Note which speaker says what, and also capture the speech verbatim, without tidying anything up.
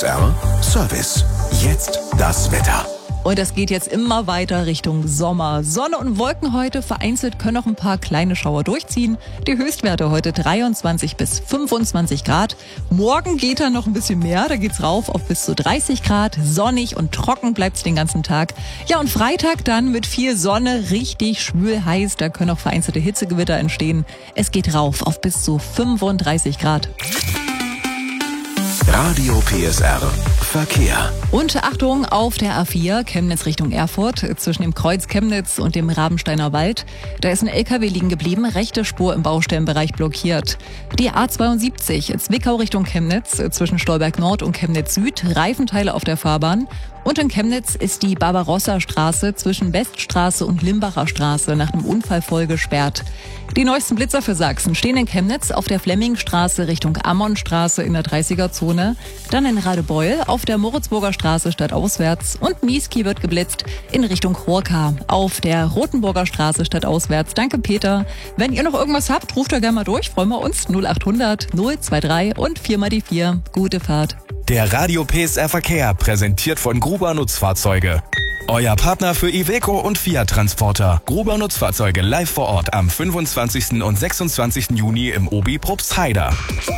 Speaker 1: R Service. Jetzt das Wetter.
Speaker 2: Und das geht jetzt immer weiter Richtung Sommer. Sonne und Wolken heute, vereinzelt können noch ein paar kleine Schauer durchziehen. Die Höchstwerte heute dreiundzwanzig bis fünfundzwanzig Grad. Morgen geht dann noch ein bisschen mehr, da geht's rauf auf bis zu dreißig Grad. Sonnig und trocken bleibt's den ganzen Tag. Ja, und Freitag dann mit viel Sonne, richtig schwül heiß. Da können auch vereinzelte Hitzegewitter entstehen. Es geht rauf auf bis zu fünfunddreißig Grad.
Speaker 1: Radio P S R Verkehr.
Speaker 2: Und Achtung auf der A vier, Chemnitz Richtung Erfurt, zwischen dem Kreuz Chemnitz und dem Rabensteiner Wald. Da ist ein L K W liegen geblieben, rechte Spur im Baustellenbereich blockiert. Die A zweiundsiebzig, Zwickau Richtung Chemnitz, zwischen Stolberg Nord und Chemnitz Süd, Reifenteile auf der Fahrbahn. Und in Chemnitz ist die Barbarossa-Straße zwischen Weststraße und Limbacher Straße nach einem Unfall voll gesperrt. Die neuesten Blitzer für Sachsen stehen in Chemnitz auf der Flemmingstraße Richtung Ammonstraße in der dreißiger-Zone, dann in Radebeul auf der Moritzburger Straße stadtauswärts und Niesky wird geblitzt in Richtung Churka auf der Rotenburger Straße stadtauswärts. Danke, Peter. Wenn ihr noch irgendwas habt, ruft da gerne mal durch, freuen wir uns. null achthundert null drei und vier mal die vier. Gute Fahrt.
Speaker 3: Der Radio P S R Verkehr, präsentiert von Gruber Nutzfahrzeuge. Euer Partner für Iveco und Fiat Transporter. Gruber Nutzfahrzeuge live vor Ort am fünfundzwanzigsten und sechsundzwanzigsten Juni im Obi Probstheida.